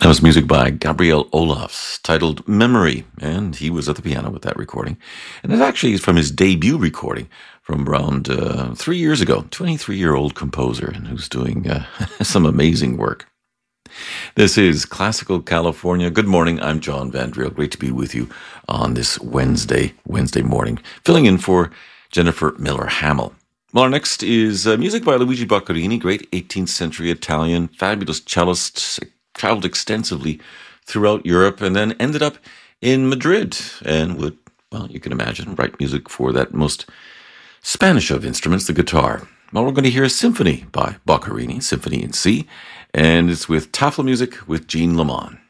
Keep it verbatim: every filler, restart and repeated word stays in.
That was music by Gabriel Olafs titled Memory, and he was at the piano with that recording. And it actually is from his debut recording from around uh, three years ago. twenty-three-year-old composer and who's doing uh, some amazing work. This is Classical California. Good morning, I'm John Vandriel. Great to be with you on this Wednesday, Wednesday morning, filling in for Jennifer Miller-Hamill. Well, our next is uh, music by Luigi Boccherini, great eighteenth century Italian, fabulous cellist, traveled extensively throughout Europe and then ended up in Madrid and would, well, you can imagine, write music for that most Spanish of instruments, the guitar. Well, we're going to hear a symphony by Boccherini, Symphony in C, and it's with Tafelmusik with Jean Lamont.